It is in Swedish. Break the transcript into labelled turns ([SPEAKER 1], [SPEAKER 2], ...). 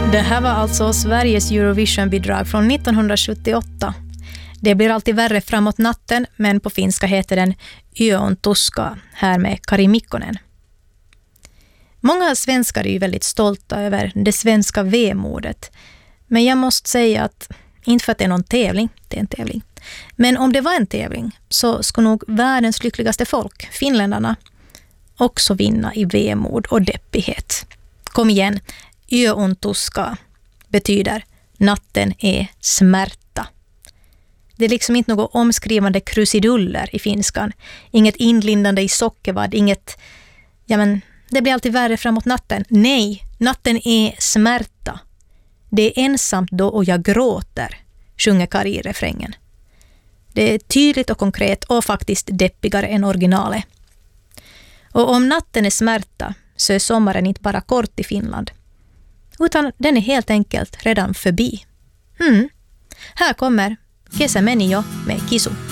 [SPEAKER 1] Det här var alltså Sveriges Eurovision-bidrag från 1978. Det blir alltid värre framåt natten, men på finska heter den Yö on tuska, här med Kari Mikkonen. Många svenskar är ju väldigt stolta över det svenska vemodet. Men jag måste säga att, inte för att det är någon tävling, det är en tävling. Men om det var en tävling så skulle nog världens lyckligaste folk, finländarna, också vinna i vemod och deppighet. Kom igen, Yö on tuska betyder natten är smärta. Det är liksom inte något omskrivande krusiduller i finskan. Inget inlindande i sockervadd, inget, det blir alltid värre framåt natten. Nej, natten är smärta. Det är ensamt då och jag gråter, sjunger Kari i refrängen. Det är tydligt och konkret och faktiskt deppigare än originalet. Och om natten är smärta så är sommaren inte bara kort i Finland. Utan den är helt enkelt redan förbi. Här kommer Kesämeni jo med Kisu.